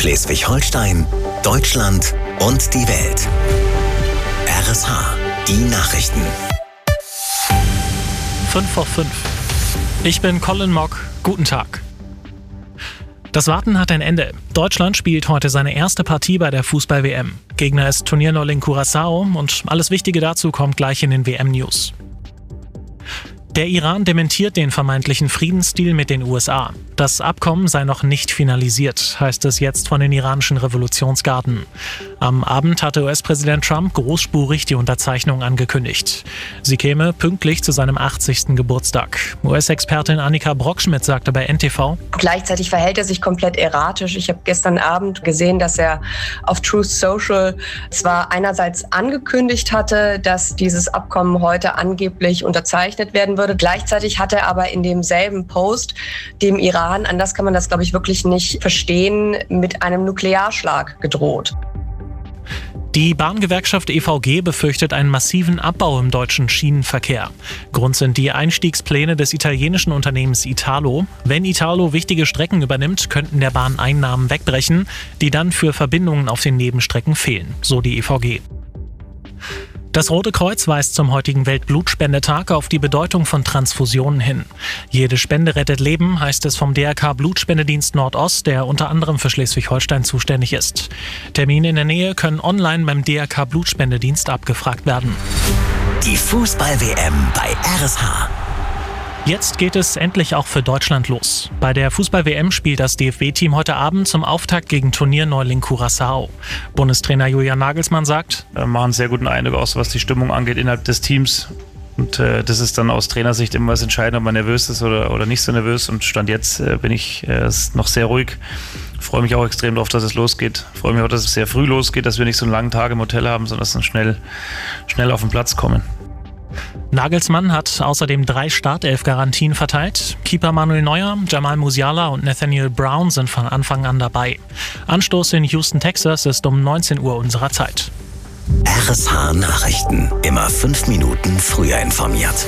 Schleswig-Holstein, Deutschland und die Welt. RSH, die Nachrichten. 5:05. Ich bin Colin Mock. Guten Tag. Das Warten hat ein Ende. Deutschland spielt heute seine erste Partie bei der Fußball-WM. Gegner ist Turnierneuling Curaçao und alles Wichtige dazu kommt gleich in den WM-News. Der Iran dementiert den vermeintlichen Friedensdeal mit den USA. Das Abkommen sei noch nicht finalisiert, heißt es jetzt von den iranischen Revolutionsgarden. Am Abend hatte US-Präsident Trump großspurig die Unterzeichnung angekündigt. Sie käme pünktlich zu seinem 80. Geburtstag. US-Expertin Annika Brockschmidt sagte bei NTV: Gleichzeitig verhält er sich komplett erratisch. Ich habe gestern Abend gesehen, dass er auf Truth Social zwar einerseits angekündigt hatte, dass dieses Abkommen heute angeblich unterzeichnet werden würde. Gleichzeitig hat er aber in demselben Post dem Iran, anders kann man das, glaube ich, wirklich nicht verstehen, mit einem Nuklearschlag gedroht. Die Bahngewerkschaft EVG befürchtet einen massiven Abbau im deutschen Schienenverkehr. Grund sind die Einstiegspläne des italienischen Unternehmens Italo. Wenn Italo wichtige Strecken übernimmt, könnten der Bahn Einnahmen wegbrechen, die dann für Verbindungen auf den Nebenstrecken fehlen, so die EVG. Das Rote Kreuz weist zum heutigen Weltblutspendetag auf die Bedeutung von Transfusionen hin. Jede Spende rettet Leben, heißt es vom DRK Blutspendedienst Nordost, der unter anderem für Schleswig-Holstein zuständig ist. Termine in der Nähe können online beim DRK Blutspendedienst abgefragt werden. Die Fußball-WM bei RSH. Jetzt geht es endlich auch für Deutschland los. Bei der Fußball-WM spielt das DFB-Team heute Abend zum Auftakt gegen Turnierneuling Curaçao. Bundestrainer Julian Nagelsmann sagt: Wir machen einen sehr guten Eindruck aus, was die Stimmung angeht innerhalb des Teams. Und das ist dann aus Trainersicht immer was entscheidend, ob man nervös ist oder nicht so nervös. Und Stand jetzt bin ich noch sehr ruhig. Ich freue mich auch extrem darauf, dass es losgeht. Ich freue mich auch, dass es sehr früh losgeht, dass wir nicht so einen langen Tag im Hotel haben, sondern dass wir schnell auf den Platz kommen. Nagelsmann hat außerdem 3 Startelf-Garantien verteilt. Keeper Manuel Neuer, Jamal Musiala und Nathaniel Brown sind von Anfang an dabei. Anstoß in Houston, Texas ist um 19 Uhr unserer Zeit. RSH Nachrichten. Immer 5 Minuten früher informiert.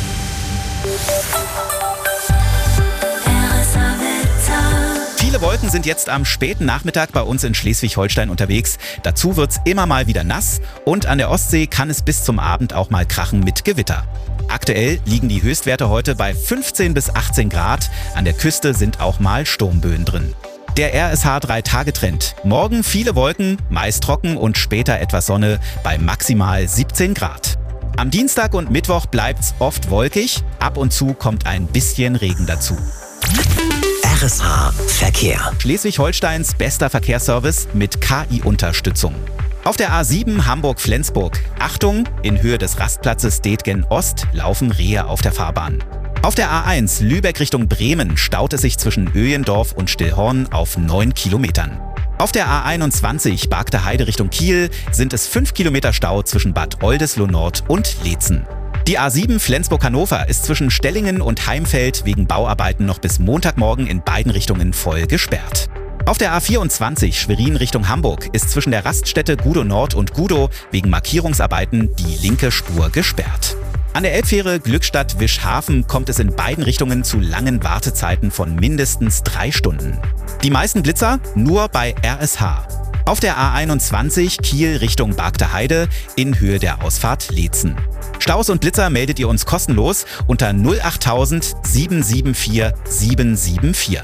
Viele Wolken sind jetzt am späten Nachmittag bei uns in Schleswig-Holstein unterwegs. Dazu wird's immer mal wieder nass und an der Ostsee kann es bis zum Abend auch mal krachen mit Gewitter. Aktuell liegen die Höchstwerte heute bei 15 bis 18 Grad. An der Küste sind auch mal Sturmböen drin. Der RSH 3-Tage-Trend. Morgen viele Wolken, meist trocken und später etwas Sonne bei maximal 17 Grad. Am Dienstag und Mittwoch bleibt's oft wolkig. Ab und zu kommt ein bisschen Regen dazu. RSH Verkehr. Schleswig-Holsteins bester Verkehrsservice mit KI-Unterstützung. Auf der A7 Hamburg-Flensburg. Achtung, in Höhe des Rastplatzes Detgen Ost laufen Rehe auf der Fahrbahn. Auf der A1 Lübeck Richtung Bremen staut es sich zwischen Öjendorf und Stillhorn auf 9 Kilometern. Auf der A21 Bargte Heide Richtung Kiel sind es 5 Kilometer Stau zwischen Bad Oldesloe-Nord und Leetzen. Die A7 Flensburg-Hannover ist zwischen Stellingen und Heimfeld wegen Bauarbeiten noch bis Montagmorgen in beiden Richtungen voll gesperrt. Auf der A24 Schwerin Richtung Hamburg ist zwischen der Raststätte Gudow Nord und Gudow wegen Markierungsarbeiten die linke Spur gesperrt. An der Elbfähre Glückstadt-Wischhafen kommt es in beiden Richtungen zu langen Wartezeiten von mindestens 3 Stunden. Die meisten Blitzer nur bei RSH. Auf der A21 Kiel Richtung Bargte Heide in Höhe der Ausfahrt Leetzen. Staus und Blitzer meldet ihr uns kostenlos unter 08000 774 774.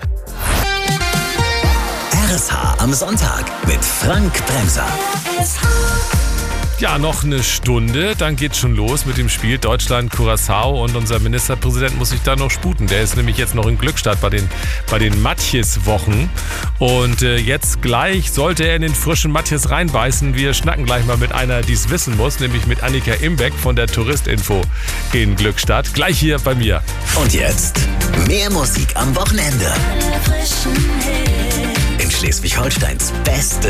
RSH am Sonntag mit Frank Bremser. Ja, noch eine Stunde, dann geht's schon los mit dem Spiel Deutschland-Curaçao und unser Ministerpräsident muss sich da noch sputen. Der ist nämlich jetzt noch in Glückstadt bei den Matjes-Wochen und jetzt gleich sollte er in den frischen Matjes reinbeißen. Wir schnacken gleich mal mit einer, die es wissen muss, nämlich mit Annika Imbeck von der Touristinfo in Glückstadt. Gleich hier bei mir. Und jetzt mehr Musik am Wochenende. In Schleswig-Holsteins beste